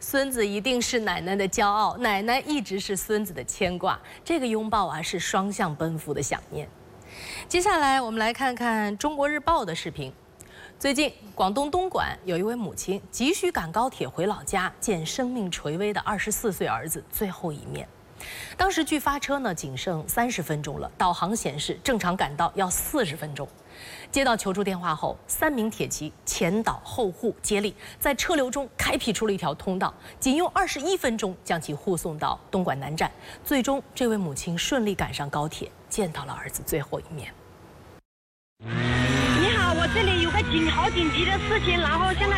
孙子一定是奶奶的骄傲，奶奶一直是孙子的牵挂。这个拥抱啊，是双向奔赴的想念。接下来我们来看看《中国日报》的视频。最近，广东东莞有一位母亲急需赶高铁回老家见生命垂危的24岁儿子最后一面。当时距发车呢仅剩30分钟了，导航显示正常赶到要40分钟。接到求助电话后，3名铁骑前导后护接力，在车流中开辟出了一条通道，仅用21分钟将其护送到东莞南站。最终，这位母亲顺利赶上高铁，见到了儿子最后一面。 你好，我这里有个好紧急的事情，然后现在